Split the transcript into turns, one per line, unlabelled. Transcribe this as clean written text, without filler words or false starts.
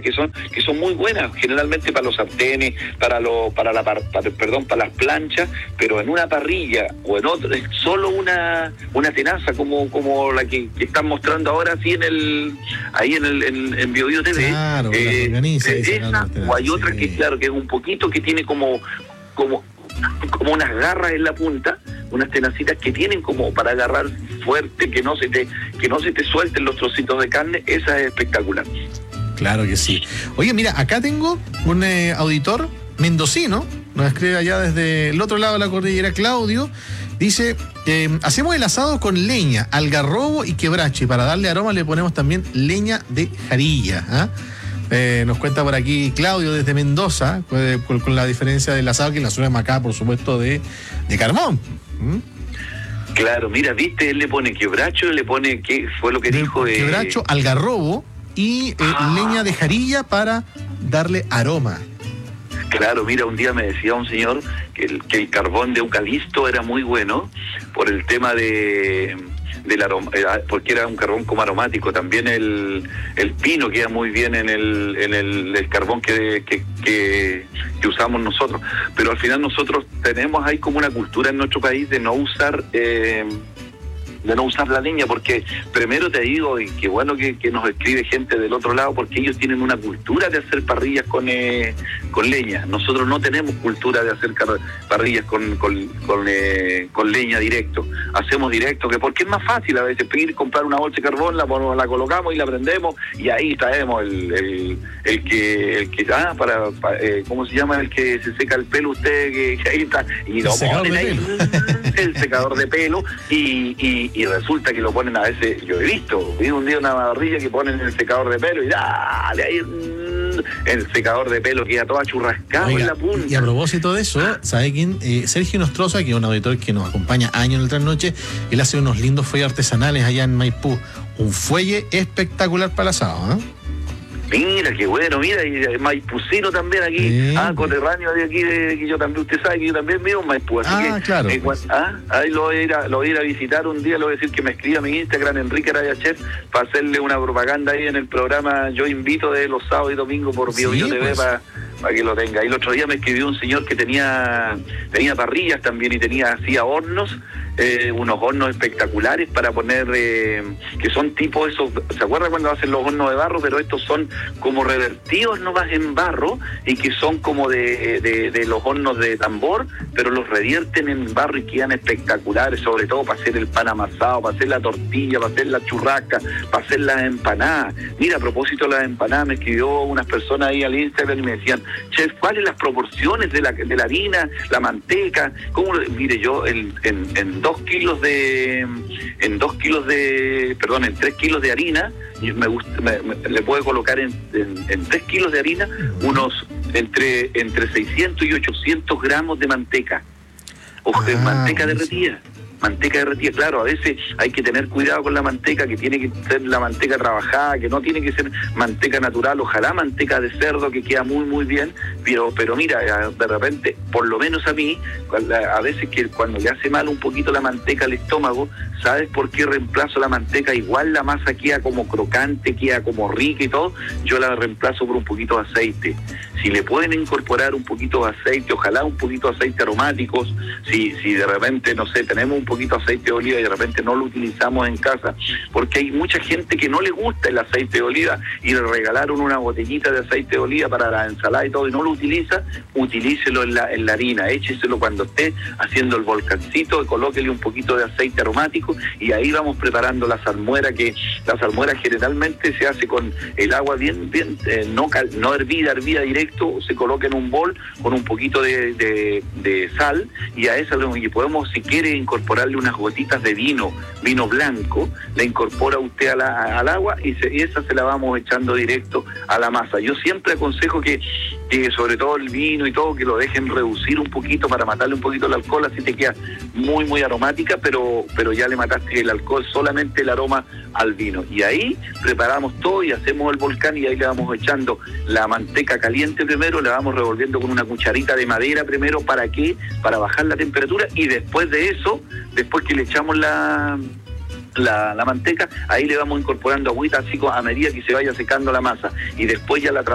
que son muy buenas, generalmente para los sartenes, para las planchas, pero en una parrilla o en otra, es solo una tenaza como la que están mostrando ahora así en Bio Bio TV.
Claro,
esa, o hay otra que claro, que es un poquito, que tiene como unas garras en la punta, unas tenacitas que tienen como para agarrar fuerte, que no se te suelten los trocitos de carne. Esa es espectacular.
Claro que sí. Oye, mira, acá tengo un auditor mendocino, nos escribe allá desde el otro lado de la cordillera, Claudio. Dice, hacemos el asado con leña, algarrobo y quebracho, y para darle aroma le ponemos también leña de jarilla. Nos cuenta por aquí Claudio desde Mendoza, con la diferencia del asado, que la zona de Macá, por supuesto, de carbón.
Claro, mira, viste, él le pone quebracho, le pone, ¿qué fue lo que dijo?
Quebracho, algarrobo y leña de jarilla para darle aroma.
Claro, mira, un día me decía un señor que el carbón de eucalipto era muy bueno por el tema del aroma, porque era un carbón como aromático. También el pino queda muy bien en el carbón que usamos nosotros. Pero al final nosotros tenemos ahí como una cultura en nuestro país de no usar la leña, porque primero te digo, y qué bueno que nos escribe gente del otro lado, porque ellos tienen una cultura de hacer parrillas con leña. Nosotros no tenemos cultura de hacer parrillas con leña directo. Hacemos directo, porque es más fácil a veces comprar una bolsa de carbón, la colocamos y la prendemos, y ahí traemos ¿cómo se llama? El que se seca el pelo, usted, que ahí está, y lo ponen ahí, el secador de pelo, y resulta que lo ponen a veces, yo he visto un día una parrilla que ponen el secador de pelo y dale ahí, el secador de pelo queda todo churrascado. Oiga, en la punta.
Y a propósito de eso, ¿sabe quién? Sergio Nostroza, que es un auditor que nos acompaña año en el trasnoche, él hace unos lindos fuelles artesanales allá en Maipú. Un fuelle espectacular para el asado,
Mira, qué bueno, mira, y maipucino también aquí, coterráneo de aquí, que yo también, usted sabe que yo también vivo en Maipú, así que,
claro,
ahí lo voy a ir a visitar un día, le voy a decir que me escriba a mi Instagram, Enrique Araya Chef, para hacerle una propaganda ahí en el programa Yo Invito de los sábados y domingos por Bio Bio TV, para que lo tenga. Y el otro día me escribió un señor que tenía parrillas también, y hacía hornos, unos hornos espectaculares para poner, que son tipo esos, ¿se acuerda cuando hacen los hornos de barro? Pero estos son como revertidos nomás en barro, y que son como de los hornos de tambor, pero los revierten en barro y quedan espectaculares, sobre todo para hacer el pan amasado, para hacer la tortilla, para hacer la churrasca, para hacer las empanadas. Mira, a propósito de las empanadas, me escribió unas personas ahí al Instagram y me decían, chef, ¿cuáles las proporciones de la harina, la manteca? Mire, yo en 3 kilos de harina, le puedo colocar en 3 kilos de harina unos entre 600 y 800 gramos de manteca. Manteca derretida. Manteca derretida, claro, a veces hay que tener cuidado con la manteca, que tiene que ser la manteca trabajada, que no tiene que ser manteca natural, ojalá manteca de cerdo, que queda muy muy bien, pero mira, de repente, por lo menos a mí, a veces que cuando le hace mal un poquito la manteca al estómago, ¿sabes por qué reemplazo la manteca? Igual la masa queda como crocante, queda como rica y todo, yo la reemplazo por un poquito de aceite. Si le pueden incorporar un poquito de aceite, ojalá un poquito de aceite aromáticos, si de repente, no sé, tenemos un poquito de aceite de oliva y de repente no lo utilizamos en casa, porque hay mucha gente que no le gusta el aceite de oliva y le regalaron una botellita de aceite de oliva para la ensalada y todo y no lo utiliza, utilícelo en la harina, écheselo cuando esté haciendo el volcancito, colóquele un poquito de aceite aromático y ahí vamos preparando la salmuera, que la salmuera generalmente se hace con el agua bien no hervida directo, se coloca en un bol con un poquito de sal, y a esa y podemos, si quiere, incorporarle unas gotitas de vino blanco, la incorpora usted al agua y esa se la vamos echando directo a la masa. Yo siempre aconsejo que sobre todo el vino y todo, que lo dejen reducir un poquito para matarle un poquito el alcohol, así te queda muy muy aromática, pero ya le mataste el alcohol, solamente el aroma al vino. Y ahí preparamos todo y hacemos el volcán, y ahí le vamos echando la manteca caliente primero, la vamos revolviendo con una cucharita de madera primero, ¿para qué? Para bajar la temperatura, y después de eso, después que le echamos la manteca, ahí le vamos incorporando agüita así a medida que se vaya secando la masa, y después ya la